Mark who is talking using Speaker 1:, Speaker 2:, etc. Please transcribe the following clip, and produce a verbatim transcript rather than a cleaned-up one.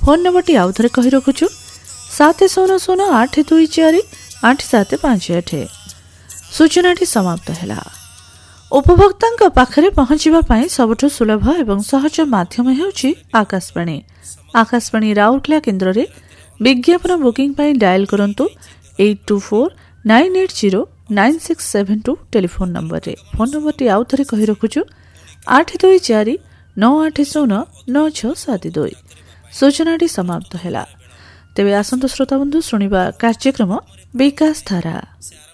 Speaker 1: Phone number आउ थे कही रखुचु सात शून्य शून्य आठ दुई चार आठ सात पाँच आठ। सूचनाटी समाप्त है। उपभोक्ता पाखरे पहुंचवा सबुठ सुलभ एवं सहज माध्यम हेउछि आकाशवाणी। आकाशवाणी राउरकेला केन्द्र रे विज्ञापन बुकिंग पाई डायल करंतु eight to four nine eight zero nine six seven to telephone number रे। फोन नंबर टी आउ थे कही रखुचु आठ दुई चार नौ आठ शून्य नौ छः सात दुई। सूचनाटी समाप्त है। तेबे आसंत श्रोता बंधु शुणिबा कार्यक्रम विकास धारा।